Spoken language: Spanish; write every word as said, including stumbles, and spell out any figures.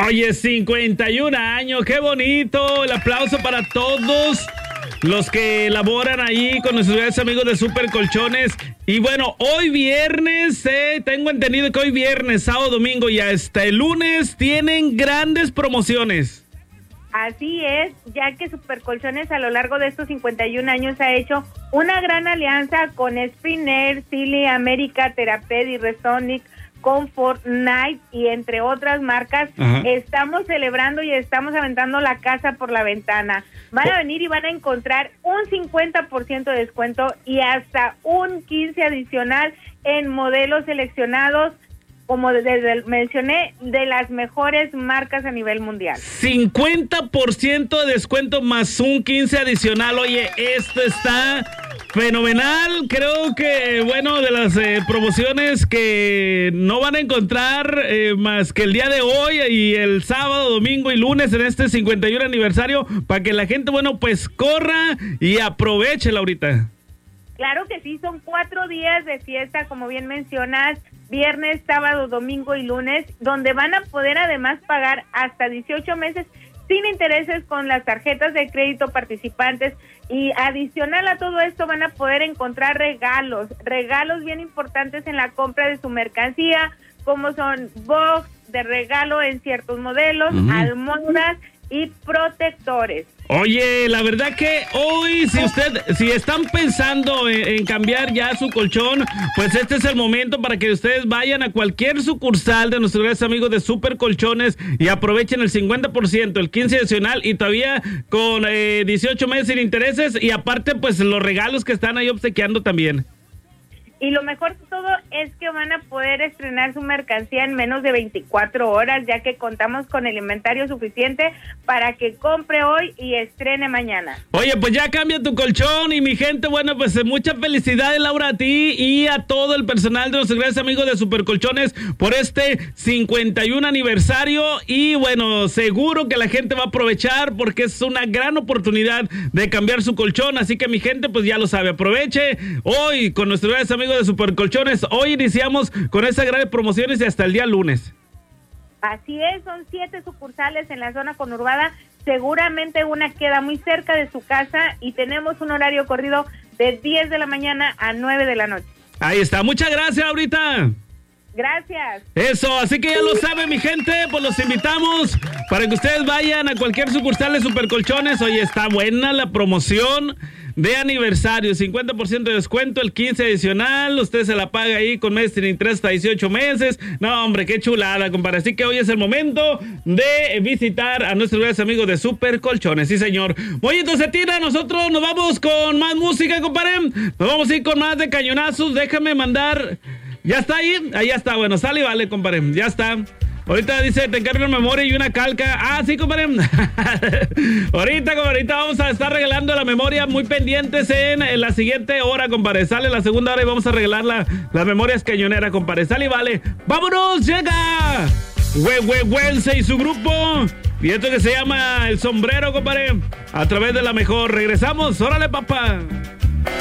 Oye, cincuenta y un años, qué bonito. El aplauso para todos los que laboran ahí con nuestros grandes amigos de Super Colchones. Y bueno, hoy viernes, eh, tengo entendido que hoy viernes, sábado, domingo y hasta el lunes tienen grandes promociones. Así es, ya que Super Colchones a lo largo de estos cincuenta y un años ha hecho una gran alianza con Sprinter, Silly, América, Theraped y Resonic, Comfort, Night y entre otras marcas. Ajá. Estamos celebrando y estamos aventando la casa por la ventana. Van a venir y van a encontrar un cincuenta por ciento de descuento y hasta un quince por ciento adicional en modelos seleccionados, como desde mencioné, de las mejores marcas a nivel mundial. cincuenta por ciento de descuento más un quince adicional. Oye, esto está fenomenal. Creo que, bueno, de las eh, promociones que no van a encontrar eh, más que el día de hoy y el sábado, domingo y lunes en este cincuenta y uno aniversario, para que la gente, bueno, pues corra y aproveche, Laurita. Claro que sí, son cuatro días de fiesta, como bien mencionas, viernes, sábado, domingo y lunes, donde van a poder además pagar hasta dieciocho meses sin intereses con las tarjetas de crédito participantes, y adicional a todo esto van a poder encontrar regalos, regalos bien importantes en la compra de su mercancía, como son box de regalo en ciertos modelos, uh-huh. almohadas y protectores. Oye, la verdad que hoy, si usted, si están pensando en, en cambiar ya su colchón, pues este es el momento para que ustedes vayan a cualquier sucursal de nuestros grandes amigos de Super Colchones y aprovechen el cincuenta por ciento, el quince por ciento adicional y todavía con eh, dieciocho meses sin intereses, y aparte pues los regalos que están ahí obsequiando también. Y lo mejor de todo es que van a poder estrenar su mercancía en menos de veinticuatro horas, ya que contamos con el inventario suficiente para que compre hoy y estrene mañana. Oye, pues ya cambia tu colchón y mi gente, bueno, pues muchas felicidades, Laura, a ti y a todo el personal de nuestros grandes amigos de Super Colchones por este cincuenta y uno aniversario, y bueno, seguro que la gente va a aprovechar porque es una gran oportunidad de cambiar su colchón, así que mi gente, pues ya lo sabe, aproveche hoy con nuestros grandes amigos de Super Colchones. Hoy iniciamos con esas grandes promociones y hasta el día lunes. Así es, son siete sucursales en la zona conurbada, seguramente una queda muy cerca de su casa y tenemos un horario corrido de diez de la mañana a nueve de la noche. Ahí está, muchas gracias ahorita. Gracias. Eso, así que ya lo saben mi gente, pues los invitamos para que ustedes vayan a cualquier sucursal de Super Colchones. Oye, está buena la promoción de aniversario, cincuenta por ciento de descuento, el quince adicional, usted se la paga ahí con meses sin interés hasta dieciocho meses. No, hombre, qué chulada, compadre. Así que hoy es el momento de visitar a nuestros grandes amigos de Super Colchones, sí señor. Oye, entonces tira, nosotros nos vamos con más música, compadre. Nos vamos a ir con más de cañonazos, déjame mandar. ¿Ya está ahí? Ahí está, bueno, sale y vale, compadre, ya está. Ahorita dice, te encargo una memoria y una calca. Ah, sí, compadre. ahorita, compadre, ahorita vamos a estar regalando la memoria, muy pendientes en, en la siguiente hora, compadre. Sale la segunda hora y vamos a regalar la, las memorias cañoneras, compadre. Sale y vale. ¡Vámonos! ¡Llega! Huehuehuense y su grupo. Y esto que se llama El Sombrero, compadre. A través de la mejor. Regresamos. ¡Órale, papá!